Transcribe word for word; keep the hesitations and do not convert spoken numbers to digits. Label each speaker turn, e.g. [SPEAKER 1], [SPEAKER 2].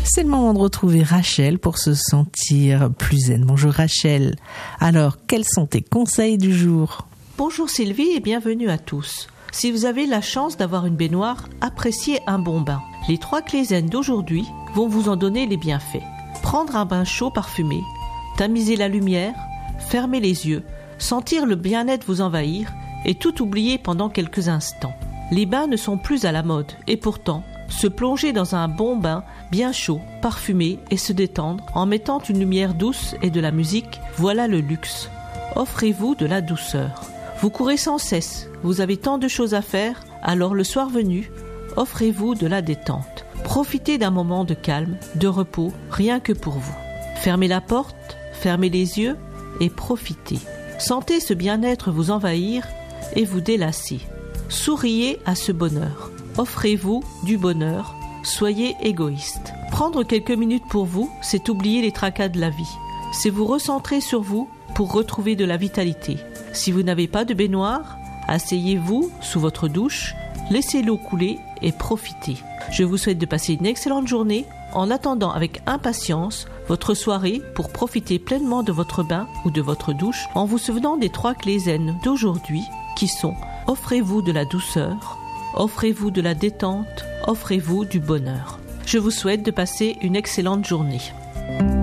[SPEAKER 1] C'est le moment de retrouver Rachel pour se sentir plus zen. Bonjour Rachel. Alors, quels sont tes conseils du jour ?
[SPEAKER 2] Bonjour Sylvie et bienvenue à tous. Si vous avez la chance d'avoir une baignoire, appréciez un bon bain. Les trois clés zen d'aujourd'hui vont vous en donner les bienfaits. Prendre un bain chaud parfumé, tamiser la lumière, fermer les yeux, sentir le bien-être vous envahir et tout oublier pendant quelques instants. Les bains ne sont plus à la mode et pourtant, se plonger dans un bon bain bien chaud, parfumé et se détendre en mettant une lumière douce et de la musique, voilà le luxe. Offrez-vous de la douceur. Vous courez sans cesse, vous avez tant de choses à faire, alors le soir venu, offrez-vous de la détente. Profitez d'un moment de calme, de repos, rien que pour vous. Fermez la porte, fermez les yeux et profitez. Sentez ce bien-être vous envahir et vous délasser. Souriez à ce bonheur. Offrez-vous du bonheur. Soyez égoïste. Prendre quelques minutes pour vous, c'est oublier les tracas de la vie. C'est vous recentrer sur vous pour retrouver de la vitalité. Si vous n'avez pas de baignoire, asseyez-vous sous votre douche, laissez l'eau couler et profitez. Je vous souhaite de passer une excellente journée en attendant avec impatience votre soirée pour profiter pleinement de votre bain ou de votre douche en vous souvenant des trois clés zen d'aujourd'hui qui sont « Offrez-vous de la douceur », « Offrez-vous de la détente », « Offrez-vous du bonheur ». Je vous souhaite de passer une excellente journée.